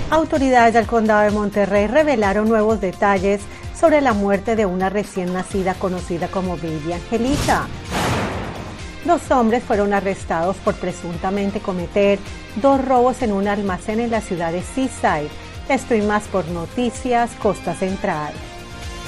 Autoridades del condado de Monterrey revelaron nuevos detalles sobre la muerte de una recién nacida conocida como Baby Angelita. 2 hombres fueron arrestados por presuntamente cometer 2 robos en un almacén en la ciudad de Seaside. Esto y más por Noticias Costa Central.